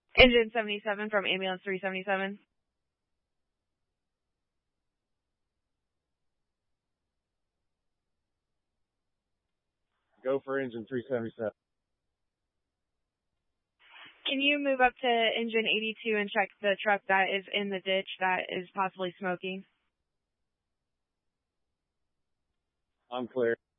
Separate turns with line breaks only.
Engine 77 from ambulance 377.
Go for engine 377.
Can you move up to engine 82 and check the truck that is in the ditch that is possibly smoking?
I'm clear.